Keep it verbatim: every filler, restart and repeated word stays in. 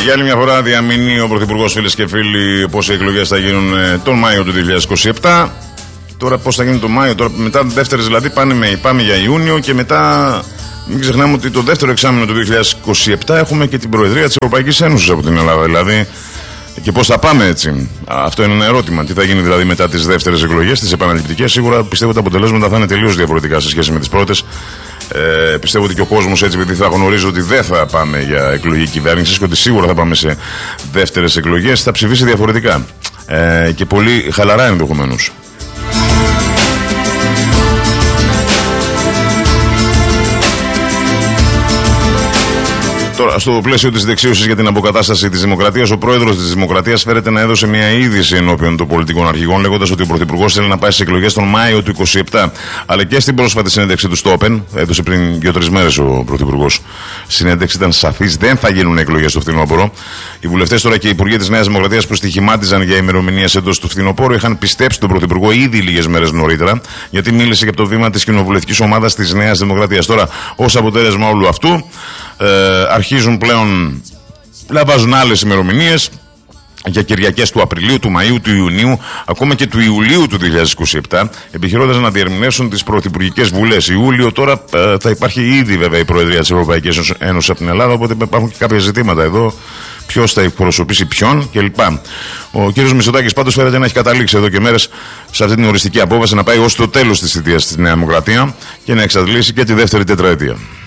Για άλλη μια φορά διαμηνεί ο Πρωθυπουργός, φίλες και φίλοι, πως οι εκλογές θα γίνουν τον Μάιο του δύο χιλιάδες είκοσι επτά. Τώρα πώς θα γίνει τον Μάιο, τώρα μετά δεύτερες δηλαδή πάνε με, πάμε για Ιούνιο και μετά μην ξεχνάμε ότι το δεύτερο εξάμηνο του δύο χιλιάδες είκοσι επτά έχουμε και την Προεδρία της Ευρωπαϊκής Ένωσης από την Ελλάδα. Δηλαδή, και πώς θα πάμε έτσι. Αυτό είναι ένα ερώτημα. Τι θα γίνει δηλαδή μετά τις δεύτερες εκλογές, τις επαναληπτικές. Σίγουρα πιστεύω ότι τα αποτελέσματα θα είναι τελείως διαφορετικά σε σχέση με τις πρώτες. Ε, πιστεύω ότι και ο κόσμος έτσι, επειδή θα γνωρίζει ότι δεν θα πάμε για εκλογή κυβέρνησης και ότι σίγουρα θα πάμε σε δεύτερες εκλογές, θα ψηφίσει διαφορετικά. Ε, και πολύ χαλαρά ενδεχομένως. Τώρα, στο πλαίσιο της δεξίωσης για την αποκατάσταση της δημοκρατίας, ο πρόεδρος της Δημοκρατίας φέρεται να έδωσε μια είδηση ενώπιον των πολιτικών αρχηγών, λέγοντας ότι ο πρωθυπουργός θέλει να πάει στις εκλογές τον Μάιο του είκοσι επτά. Αλλά και στην πρόσφατη συνέντευξη του στο Open, έδωσε πριν δύο-τρεις μέρες ο πρωθυπουργός. Η συνέντευξη ήταν σαφής, δεν θα γίνουν εκλογές στο φθινόπωρο. Οι βουλευτές τώρα και οι υπουργοί της Νέας Δημοκρατίας που στοιχημάτιζαν για ημερομηνίες εντός του φθινοπόρου είχαν πιστέψει τον πρωθυπουργό ήδη λίγες μέρες νωρίτερα, γιατί μίλησε για το βήμα της κοινοβουλευτικής ομάδας της Νέας Δημοκρατίας. Τώρα, ως αποτέλεσμα όλου αυτού, Ε, αρχίζουν πλέον να βάζουν άλλες ημερομηνίες για Κυριακές του Απριλίου, του Μαΐου, του Ιουνίου, ακόμα και του Ιουλίου του δύο χιλιάδες είκοσι επτά, επιχειρώντας να διερμηνεύσουν τις πρωθυπουργικές βουλές. Ιούλιο τώρα ε, θα υπάρχει ήδη βέβαια η Προεδρία της Ευρωπαϊκής Ένωσης από την Ελλάδα, οπότε υπάρχουν και κάποια ζητήματα εδώ. Ποιος θα εκπροσωπήσει ποιον κλπ. Ο κ. Μητσοτάκης πάντως φαίνεται να έχει καταλήξει εδώ και μέρες σε αυτή την οριστική απόφαση να πάει ως το τέλος της θητείας στη Νέα Δημοκρατία και να εξαντλήσει και τη δεύτερη τετραετία.